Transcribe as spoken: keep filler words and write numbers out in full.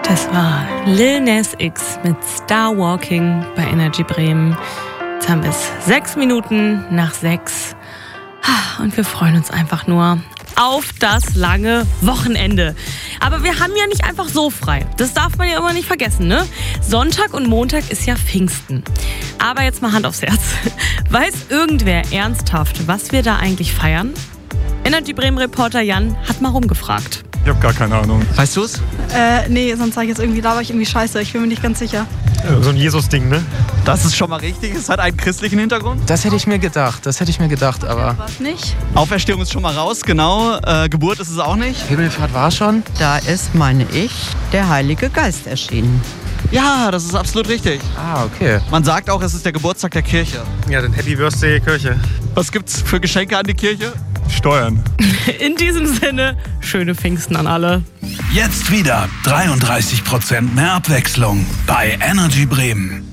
Das war Lil Nas X mit Star Walking bei Energy Bremen. Jetzt haben wir es sechs Minuten nach sechs. Und wir freuen uns einfach nur auf das lange Wochenende. Aber wir haben ja nicht einfach so frei. Das darf man ja immer nicht vergessen, ne? Sonntag und Montag ist ja Pfingsten. Aber jetzt mal Hand aufs Herz. Weiß irgendwer ernsthaft, was wir da eigentlich feiern? Energy Bremen-Reporter Jan hat mal rumgefragt. Ich habe gar keine Ahnung. Weißt du es? Äh, nee, sonst sage ich jetzt irgendwie, da war ich irgendwie scheiße. Ich bin mir nicht ganz sicher. Ja, so ein Jesus-Ding, ne? Das ist schon mal richtig. Es hat einen christlichen Hintergrund. Das hätte ich mir gedacht, das hätte ich mir gedacht, aber... Was nicht? Auferstehung ist schon mal raus, genau. Äh, Geburt ist es auch nicht. Himmelfahrt war schon. Da ist, meine ich, der Heilige Geist erschienen. Ja, das ist absolut richtig. Ah, okay. Man sagt auch, es ist der Geburtstag der Kirche. Ja, dann Happy Birthday Kirche. Was gibt's für Geschenke an die Kirche? Steuern. In diesem Sinne, schöne Pfingsten an alle. Jetzt wieder dreiunddreißig Prozent mehr Abwechslung bei Energy Bremen.